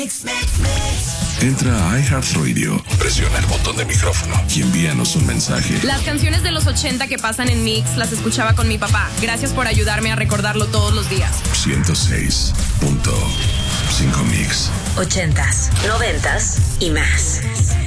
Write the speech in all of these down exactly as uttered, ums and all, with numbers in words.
Entra a iHeartRadio, presiona el botón de micrófono y envíanos un mensaje. Las canciones de los ochenta que pasan en Mix las escuchaba con mi papá. Gracias por ayudarme a recordarlo todos los días. ciento seis punto cinco Mix. Ochentas, noventas y más.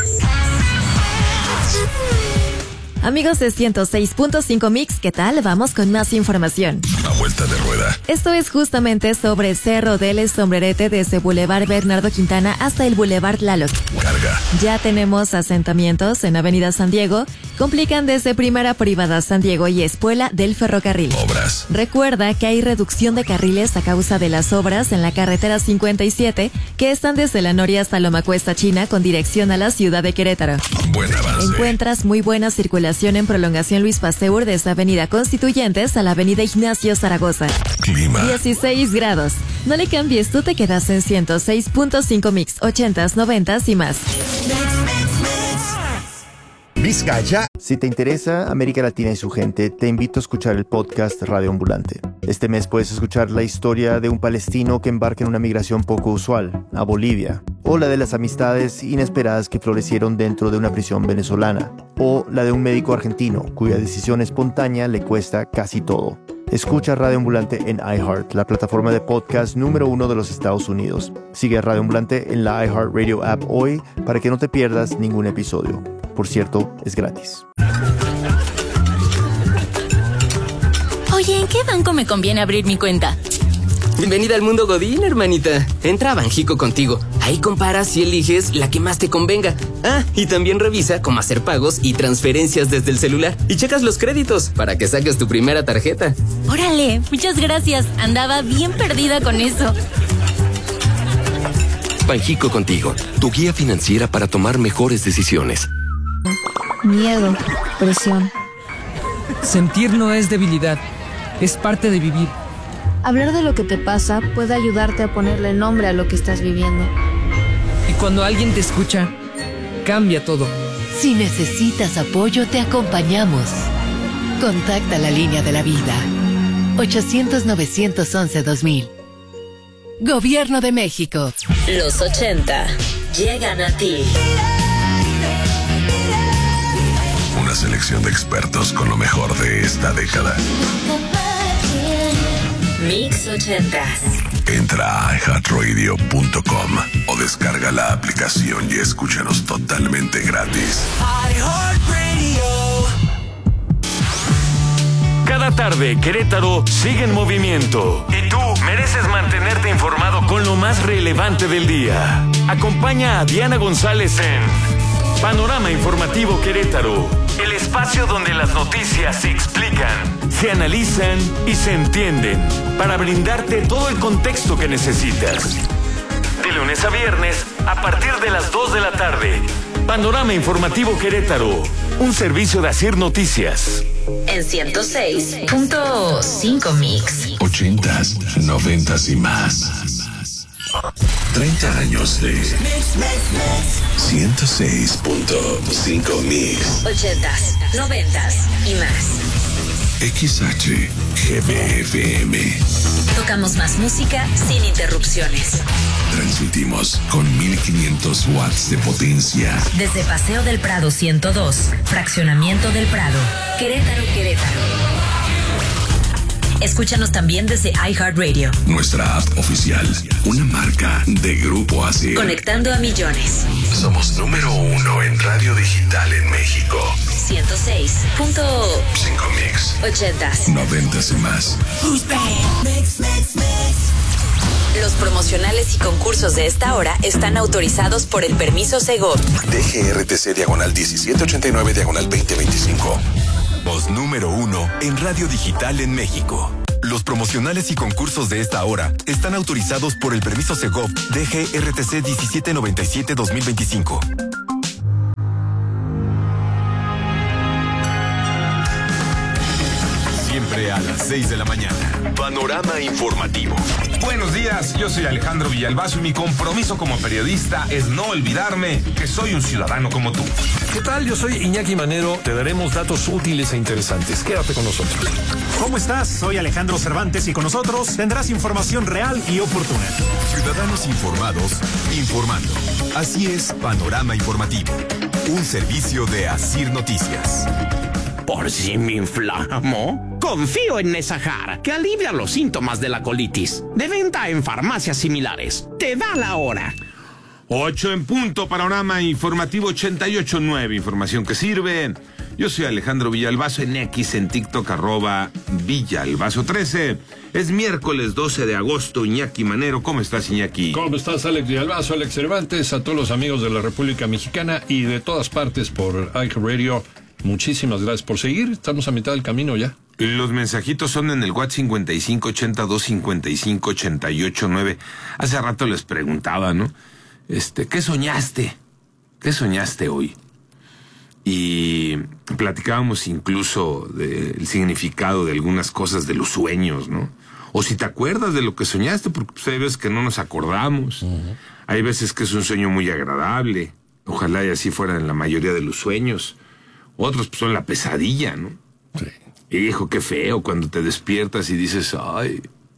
Amigos de ciento seis punto cinco Mix, ¿qué tal? Vamos con más información. A vuelta de rueda. Esto es justamente sobre Cerro del Sombrerete desde Boulevard Bernardo Quintana hasta el Boulevard Tlaloc. Carga. Ya tenemos asentamientos en Avenida San Diego, complican desde Primera Privada San Diego y Espuela del Ferrocarril. Obras. Recuerda que hay reducción de carriles a causa de las obras en la carretera cincuenta y siete que están desde La Noria hasta Loma Cuesta China con dirección a la ciudad de Querétaro. Buen avance. Encuentras muy buena circulación en prolongación Luis Pasteur desde Avenida Constituyentes a la Avenida Ignacio Zaragoza. Clima. dieciséis grados. No le cambies, tú te quedas en ciento seis punto cinco Mix, ochentas, noventas y más. Vizcaya. Si te interesa América Latina y su gente, te invito a escuchar el podcast Radio Ambulante. Este mes puedes escuchar la historia de un palestino que embarca en una migración poco usual, a Bolivia, o la de las amistades inesperadas que florecieron dentro de una prisión venezolana, o la de un médico argentino cuya decisión espontánea le cuesta casi todo. Escucha Radio Ambulante en iHeart, la plataforma de podcast número uno de los Estados Unidos. Sigue a Radio Ambulante en la iHeartRadio app hoy para que no te pierdas ningún episodio. Por cierto, es gratis. Oye, ¿en qué banco me conviene abrir mi cuenta? Bienvenida al mundo Godín, hermanita. Entra a Banjico Contigo. Ahí comparas y eliges la que más te convenga. Ah, y también revisa cómo hacer pagos y transferencias desde el celular. Y checas los créditos para que saques tu primera tarjeta. Órale, muchas gracias. Andaba bien perdida con eso. Banjico Contigo, tu guía financiera para tomar mejores decisiones. Miedo, presión. Sentir no es debilidad, es parte de vivir. Hablar de lo que te pasa puede ayudarte a ponerle nombre a lo que estás viviendo. Y cuando alguien te escucha, cambia todo. Si necesitas apoyo, te acompañamos. Contacta la línea de la vida. ochocientos, novecientos once, dos mil. Gobierno de México. Los ochenta llegan a ti. Una selección de expertos con lo mejor de esta década. Mix ochentas. Entra a i heart radio punto com o descarga la aplicación y escúchanos totalmente gratis. Cada tarde, Querétaro sigue en movimiento. Y tú mereces mantenerte informado con lo más relevante del día. Acompaña a Diana González en Panorama Informativo Querétaro, el espacio donde las noticias se explican, se analizan y se entienden para brindarte todo el contexto que necesitas. De lunes a viernes, a partir de las dos de la tarde. Panorama Informativo Querétaro, un servicio de Asir Noticias. En ciento seis punto cinco Mix. Ochentas, noventas y más. treinta años de ciento seis punto cinco Mix. Ochentas, noventas y más. X H G B F M. Tocamos más música sin interrupciones. Transmitimos con mil quinientos watts de potencia. Desde Paseo del Prado ciento dos, Fraccionamiento del Prado, Querétaro, Querétaro. Escúchanos también desde iHeartRadio. Nuestra app oficial, una marca de Grupo Asir. Conectando a millones. Somos número uno en radio digital en México. ciento seis punto cinco Mix. Ochentas. Noventas y más. Mix, mix, mix. Los promocionales y concursos de esta hora están autorizados por el permiso Segov. D G R T C diagonal diecisiete ochenta y nueve diagonal veinte veinticinco. Voz número uno en radio digital en México. Los promocionales y concursos de esta hora están autorizados por el permiso Segov D G R T C diecisiete noventa y siete dos mil veinticinco. siempre a las seis de la mañana. Panorama informativo. Buenos días, yo soy Alejandro Villalbazo y mi compromiso como periodista es no olvidarme que soy un ciudadano como tú. ¿Qué tal? Yo soy Iñaki Manero. Te daremos datos útiles e interesantes. Quédate con nosotros. ¿Cómo estás? Soy Alejandro Cervantes y con nosotros tendrás información real y oportuna. Ciudadanos informados, informando. Así es, Panorama Informativo. Un servicio de Asir Noticias. Por si me inflamo, confío en Nesahar, que alivia los síntomas de la colitis. De venta en farmacias similares. Te da la hora. Ocho en punto, Panorama Informativo ochenta y ocho punto nueve. Información que sirve. Yo soy Alejandro Villalbazo en X, en TikTok, arroba Villalbazo trece. Es miércoles doce de agosto, Iñaki Manero. ¿Cómo estás, Iñaki? ¿Cómo estás, Alex Villalbazo, Alex Cervantes? A todos los amigos de la República Mexicana y de todas partes por iHeartRadio. Muchísimas gracias por seguir. Estamos a mitad del camino ya. Los mensajitos son en el WhatsApp cincuenta y cinco ochenta y dos cincuenta y cinco ochenta y ocho nueve. Hace rato les preguntaba, ¿no? Este, ¿qué soñaste? ¿Qué soñaste hoy? Y platicábamos incluso del significado de algunas cosas de los sueños, ¿no? O si te acuerdas de lo que soñaste, porque pues, hay veces que no nos acordamos. Uh-huh. Hay veces que es un sueño muy agradable. Ojalá y así fuera en la mayoría de los sueños. Otros pues, son la pesadilla, ¿no? Sí. Hijo, qué feo cuando te despiertas y dices, ay...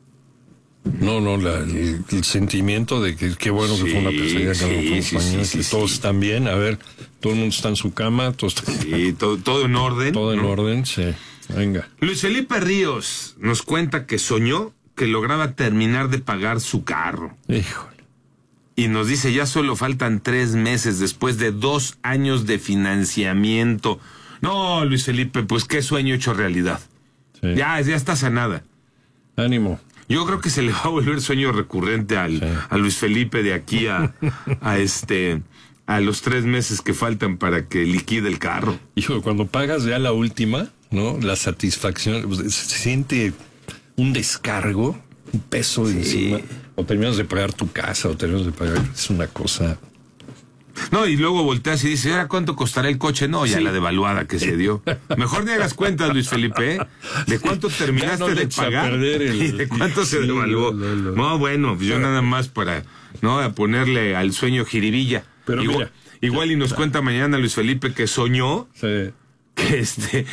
No, no, la, el, el sentimiento de que qué bueno sí, que fue una pesadilla, sí, que, sí, sí, sí, que sí, todos sí. están bien, a ver, todo el mundo está en su cama, todos están... Sí, todo, todo en orden. Todo en ¿no? orden, sí, venga. Luis Felipe Ríos nos cuenta que soñó que lograba terminar de pagar su carro. Híjole. Y nos dice, ya solo faltan tres meses después de dos años de financiamiento. No, Luis Felipe, pues qué sueño hecho realidad. Sí. Ya, ya está sanada. Ánimo. Yo creo que se le va a volver sueño recurrente al, sí. a Luis Felipe de aquí a, a este a los tres meses que faltan para que liquide el carro. Hijo, cuando pagas ya la última, ¿no? La satisfacción, pues, se siente un descargo, un peso sí. encima. O terminas de pagar tu casa, o terminas de pagar, es una cosa... No, y luego volteas y dices, ¿ahora cuánto costará el coche? No, ya sí. la devaluada que se dio. Mejor ni hagas cuentas, Luis Felipe, ¿eh? ¿De cuánto terminaste no de pagar? El... ¿Y de cuánto sí, se devaluó? No, no, no. no bueno, pues yo nada más para no a ponerle al sueño jiribilla. Pero igual, mira, igual y nos cuenta mañana Luis Felipe que soñó. Sí. Que este...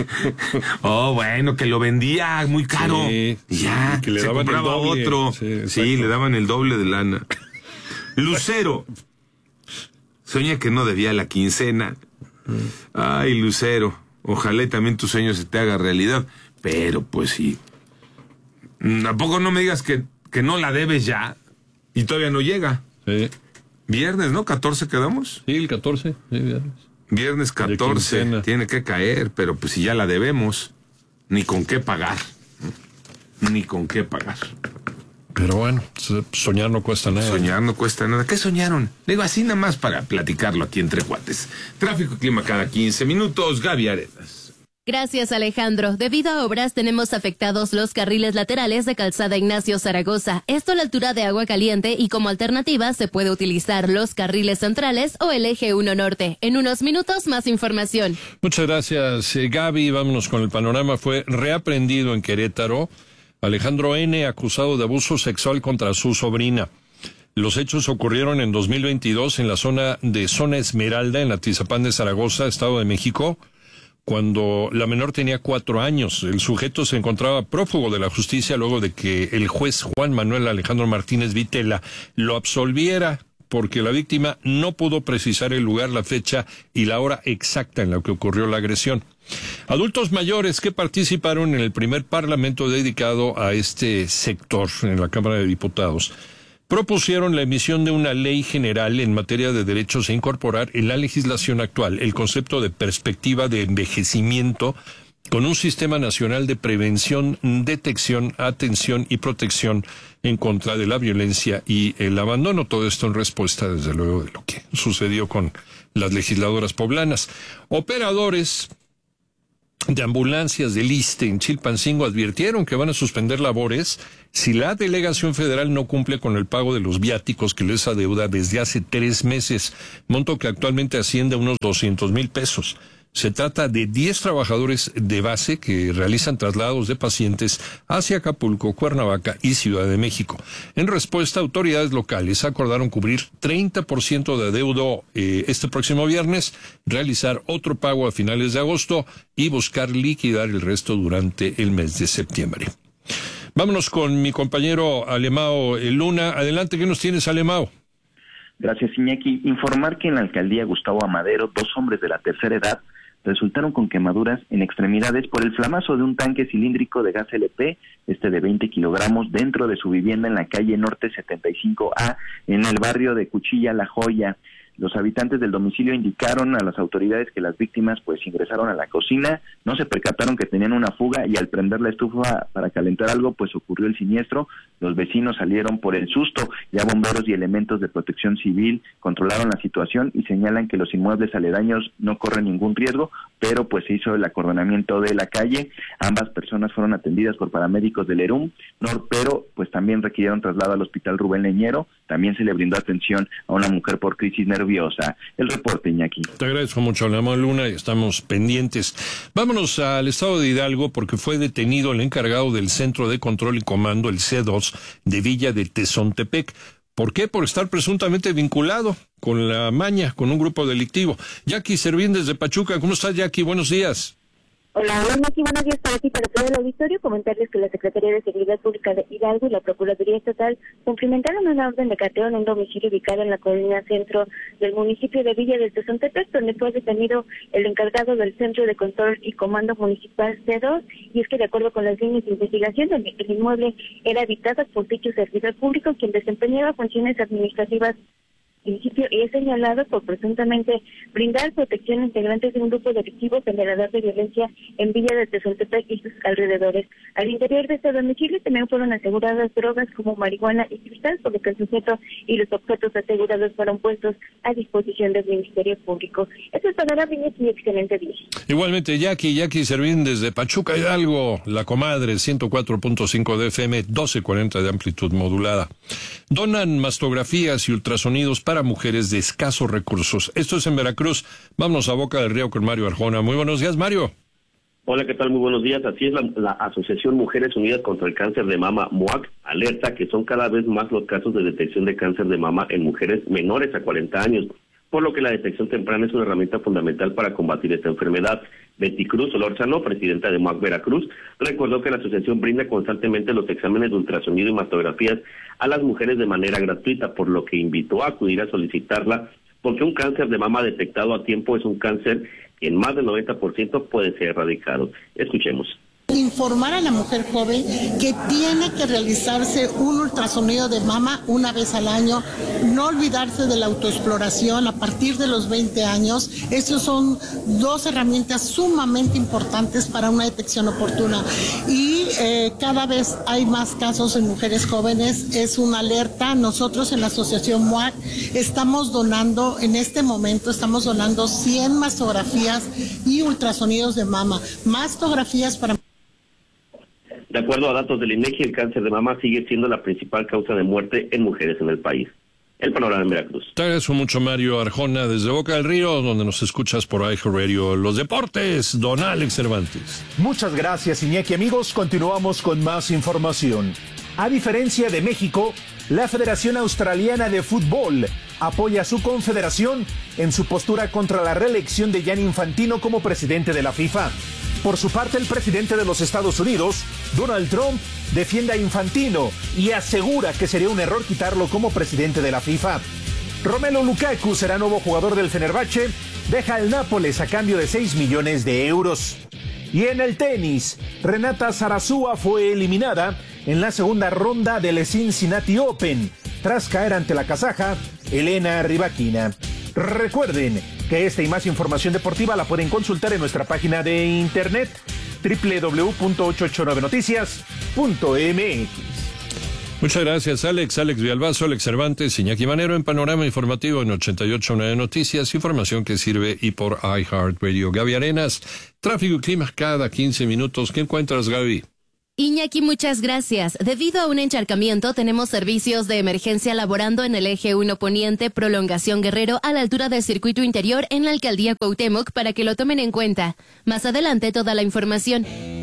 oh, bueno, que lo vendía muy caro. Sí, y ya, sí, que le se daban compraba el doble. otro. Sí, sí, le daban el doble de lana. Lucero. Soña que no debía la quincena. Ay, Lucero, ojalá y también tu sueño se te haga realidad. Pero pues sí. ¿A poco no me digas que, que no la debes ya? Y todavía no llega. Sí. Viernes, ¿no? ¿catorce quedamos? Sí, el catorce. Sí, viernes. Viernes catorce. Tiene que caer, pero pues si ya la debemos, ni con qué pagar. Ni con qué pagar. Pero bueno, soñar no cuesta nada. Soñar no cuesta nada. ¿Qué soñaron? Digo, así nada más para platicarlo aquí entre cuates. Tráfico y clima cada quince minutos. Gaby Arenas. Gracias, Alejandro. Debido a obras, tenemos afectados los carriles laterales de Calzada Ignacio Zaragoza. Esto a la altura de Agua Caliente y como alternativa se puede utilizar los carriles centrales o el eje uno Norte. En unos minutos, más información. Muchas gracias, eh, Gaby. Vámonos con el panorama. Fue reaprendido en Querétaro Alejandro N., acusado de abuso sexual contra su sobrina. Los hechos ocurrieron en dos mil veintidós en la zona de Zona Esmeralda, en Atizapán de Zaragoza, Estado de México, cuando la menor tenía cuatro años. El sujeto se encontraba prófugo de la justicia luego de que el juez Juan Manuel Alejandro Martínez Vitela lo absolviera porque la víctima no pudo precisar el lugar, la fecha y la hora exacta en la que ocurrió la agresión. Adultos mayores que participaron en el primer parlamento dedicado a este sector en la Cámara de Diputados propusieron la emisión de una ley general en materia de derechos e incorporar en la legislación actual el concepto de perspectiva de envejecimiento con un sistema nacional de prevención, detección, atención y protección en contra de la violencia y el abandono. Todo esto en respuesta, desde luego, de lo que sucedió con las legisladoras poblanas. Operadores de ambulancias del ISSSTE en Chilpancingo advirtieron que van a suspender labores si la delegación federal no cumple con el pago de los viáticos que les adeuda desde hace tres meses, monto que actualmente asciende a unos doscientos mil pesos. Se trata de diez trabajadores de base que realizan traslados de pacientes hacia Acapulco, Cuernavaca y Ciudad de México. En respuesta, autoridades locales acordaron cubrir treinta por ciento de adeudo eh, este próximo viernes, realizar otro pago a finales de agosto y buscar liquidar el resto durante el mes de septiembre. Vámonos con mi compañero Alemao Luna. Adelante, ¿qué nos tienes, Alemao? Gracias, Iñaki. Informar que en la alcaldía Gustavo Amadero, dos hombres de la tercera edad resultaron con quemaduras en extremidades por el flamazo de un tanque cilíndrico de gas L P, este de veinte kilogramos, dentro de su vivienda en la calle Norte setenta y cinco A, en el barrio de Cuchilla, La Joya. Los habitantes del domicilio indicaron a las autoridades que las víctimas pues ingresaron a la cocina, no se percataron que tenían una fuga y al prender la estufa para calentar algo pues ocurrió el siniestro. Los vecinos salieron por el susto, ya bomberos y elementos de protección civil controlaron la situación y señalan que los inmuebles aledaños no corren ningún riesgo, pero pues se hizo el acordonamiento de la calle. Ambas personas fueron atendidas por paramédicos del ERUM, no, pero pues también requirieron traslado al hospital Rubén Leñero. También se le brindó atención a una mujer por crisis nerviosa. El reporte, Iñaki. Te agradezco mucho, Alemao Luna, y estamos pendientes. Vámonos al estado de Hidalgo porque fue detenido el encargado del Centro de Control y Comando, el C dos, de Villa de Tezontepec. ¿Por qué? Por estar presuntamente vinculado con la maña, con un grupo delictivo. Jackie Servín desde Pachuca. ¿Cómo estás, Jackie? Buenos días. Hola, hola, Maki, buenos días para ti, para todo el auditorio. Comentarles que la Secretaría de Seguridad Pública de Hidalgo y la Procuraduría Estatal cumplimentaron una orden de cateo en un domicilio ubicado en la colonia centro del municipio de Villa de Tezontepec, donde fue detenido el encargado del Centro de Control y Comando Municipal C dos, y es que de acuerdo con las líneas de investigación, el inmueble era habitado por dicho servidor público, quien desempeñaba funciones administrativas municipio y es señalado por presuntamente brindar protección a integrantes de un grupo delictivo generador de violencia en Villa de Tezontepec y sus alrededores. Al interior de este domicilio también fueron aseguradas drogas como marihuana y cristal, por lo que el sujeto y los objetos asegurados fueron puestos a disposición del Ministerio Público. Eso es para y excelente día. Igualmente, Jackie, Jackie Servín desde Pachuca, Hidalgo, La Comadre, ciento cuatro punto cinco de F M, doce cuarenta de amplitud modulada. Donan mastografías y ultrasonidos para mujeres de escasos recursos. Esto es en Veracruz. Vámonos a Boca del Río con Mario Arjona. Muy buenos días, Mario. Hola, ¿qué tal? Muy buenos días. Así es, la, la Asociación Mujeres Unidas contra el Cáncer de Mama, MUAC, alerta que son cada vez más los casos de detección de cáncer de mama en mujeres menores a cuarenta años, por lo que la detección temprana es una herramienta fundamental para combatir esta enfermedad. Betty Cruz Solórzano, presidenta de MUAC Veracruz, recordó que la asociación brinda constantemente los exámenes de ultrasonido y mastografías a las mujeres de manera gratuita, por lo que invitó a acudir a solicitarla, porque un cáncer de mama detectado a tiempo es un cáncer que en más del noventa por ciento puede ser erradicado. Escuchemos. Informar a la mujer joven que tiene que realizarse un ultrasonido de mama una vez al año, no olvidarse de la autoexploración a partir de los veinte años. Estas son dos herramientas sumamente importantes para una detección oportuna y eh, cada vez hay más casos en mujeres jóvenes. Es una alerta. Nosotros en la asociación MUAC estamos donando, en este momento estamos donando cien mastografías y ultrasonidos de mama, mastografías para... De acuerdo a datos del INEGI, el cáncer de mama sigue siendo la principal causa de muerte en mujeres en el país. El panorama en Veracruz. Te agradezco mucho, Mario Arjona, desde Boca del Río, donde nos escuchas por iHeartRadio. Los deportes, don Alex Cervantes. Muchas gracias, Iñaki. Amigos, continuamos con más información. A diferencia de México, la Federación Australiana de Fútbol apoya a su confederación en su postura contra la reelección de Gianni Infantino como presidente de la FIFA. Por su parte, el presidente de los Estados Unidos, Donald Trump, defiende a Infantino y asegura que sería un error quitarlo como presidente de la FIFA. Romelu Lukaku será nuevo jugador del Fenerbahce, deja al Nápoles a cambio de seis millones de euros. Y en el tenis, Renata Zarazúa fue eliminada en la segunda ronda del Cincinnati Open, tras caer ante la kazaja Elena Rybakina. Recuerden que esta y más información deportiva la pueden consultar en nuestra página de internet doble u doble u doble u punto ochocientos ochenta y nueve noticias punto m x. Muchas gracias, Alex. Alex Villalbazo, Alex Cervantes, Iñaki Manero en Panorama Informativo en ochenta y ocho punto nueve Noticias, información que sirve y por iHeartRadio. Gaby Arenas, tráfico y clima cada quince minutos. ¿Qué encuentras, Gaby? Iñaki, muchas gracias. Debido a un encharcamiento, tenemos servicios de emergencia laborando en el eje uno Poniente, Prolongación Guerrero, a la altura del circuito interior en la alcaldía Cuauhtémoc, para que lo tomen en cuenta. Más adelante, toda la información.